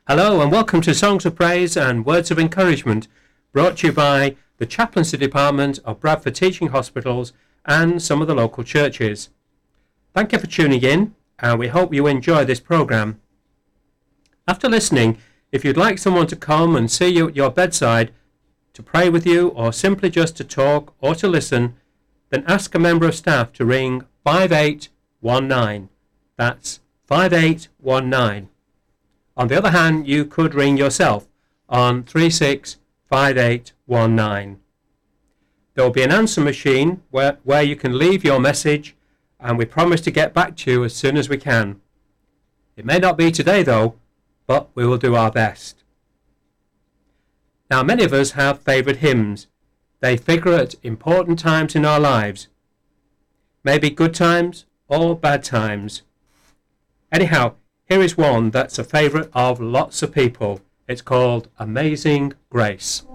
Hello and welcome to Songs of Praise and Words of Encouragement, brought to you by the Chaplaincy Department of Bradford Teaching Hospitals and some of the local churches. Thank you for tuning in, and we hope you enjoy this programme. After listening, if you'd like someone to come and see you at your bedside to pray with you, or simply just to talk or to listen, then ask a member of staff to ring 5819. That's 5819. On the other hand, you could ring yourself on 365819. There will be an answer machine where you can leave your message, and we promise to get back to you as soon as we can. It may not be today though, but we will do our best. Now, many of us have favourite hymns. They figure at important times in our lives. Maybe good times or bad times. Anyhow, here is one that's a favourite of lots of people. It's called Amazing Grace.